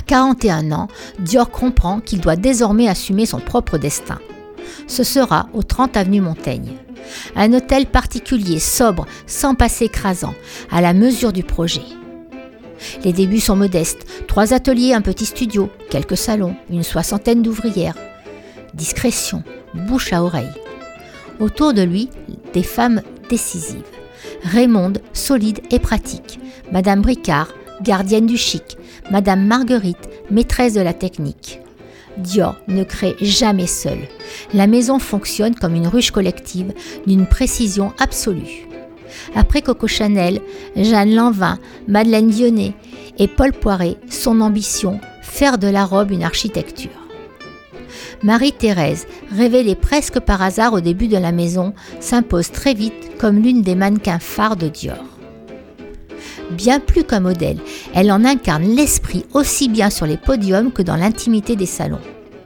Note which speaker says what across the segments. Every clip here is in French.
Speaker 1: 41 ans, Dior comprend qu'il doit désormais assumer son propre destin. Ce sera au 30 avenue Montaigne. Un hôtel particulier, sobre, sans passé écrasant, à la mesure du projet. Les débuts sont modestes, 3 ateliers, un petit studio, quelques salons, une 60aine d'ouvrières. Discrétion, bouche à oreille. Autour de lui, des femmes décisives. Raymonde, solide et pratique. Madame Bricard, gardienne du chic. Madame Marguerite, maîtresse de la technique. Dior ne crée jamais seul. La maison fonctionne comme une ruche collective d'une précision absolue. Après Coco Chanel, Jeanne Lanvin, Madeleine Dionnet et Paul Poiret, son ambition, faire de la robe une architecture. Marie-Thérèse, révélée presque par hasard au début de la maison, s'impose très vite comme l'une des mannequins phares de Dior. Bien plus qu'un modèle, elle en incarne l'esprit aussi bien sur les podiums que dans l'intimité des salons.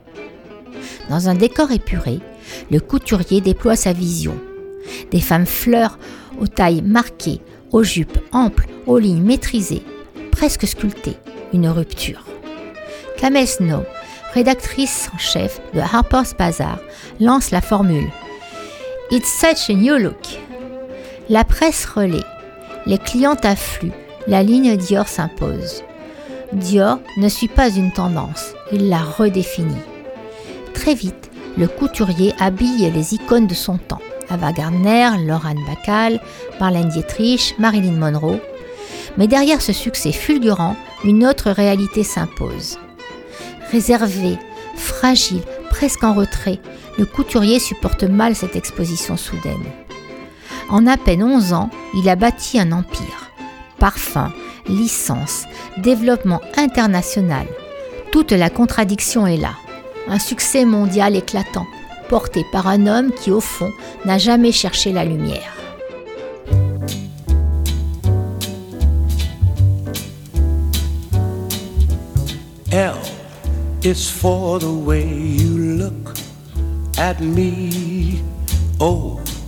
Speaker 1: Dans un décor épuré, le couturier déploie sa vision. Des femmes fleurs aux tailles marquées, aux jupes amples, aux lignes maîtrisées, presque sculptées, une rupture. Kamel Snow, rédactrice en chef de Harper's Bazaar, lance la formule « It's such a new look ». La presse relaie, les clientes affluent, la ligne Dior s'impose. Dior ne suit pas une tendance, il la redéfinit. Très vite, le couturier habille les icônes de son temps. Ava Gardner, Lorraine Bacall, Marlène Dietrich, Marilyn Monroe. Mais derrière ce succès fulgurant, une autre réalité s'impose. Réservé, fragile, presque en retrait, le couturier supporte mal cette exposition soudaine. En à peine 11 ans, il a bâti un empire. Parfums, licences, développement international. Toute la contradiction est là. Un succès mondial éclatant, porté par un homme qui, au fond, n'a jamais cherché la lumière.
Speaker 2: L is for the way you look at me. O